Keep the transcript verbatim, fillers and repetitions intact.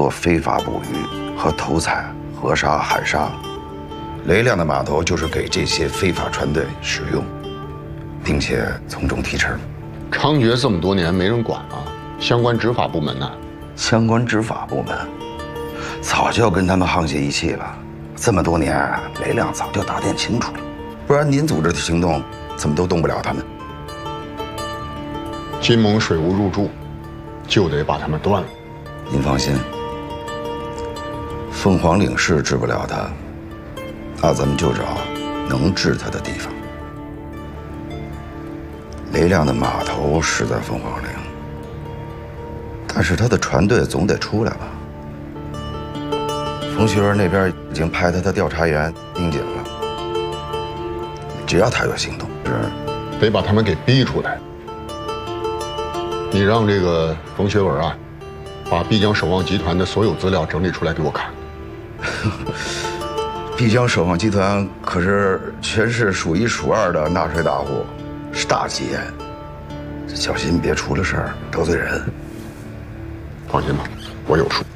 做非法捕鱼和偷采、河沙、海沙。雷亮的码头就是给这些非法船队使用，并且从中提成。 猖獗这么多年，没人管啊？相关执法部门呢？ 相关执法部门早就跟他们沆瀣一气了。这么多年，雷亮早就打点清楚了，不然您组织的行动怎么都动不了他们。 金蒙水务入驻，就得把他们断了。 您放心，凤凰岭是治不了他，那咱们就找能治他的地方。雷亮的码头是在凤凰岭，但是他的船队总得出来吧？冯学儿那边已经派他的调查员盯紧了，只要他有行动，是得把他们给逼出来。你让这个冯学文啊，把必江守望集团的所有资料整理出来给我看。 必江守望集团可是全市数一数二的纳税大户，是大企业，小心别出了事儿得罪人。 放心吧，我有数。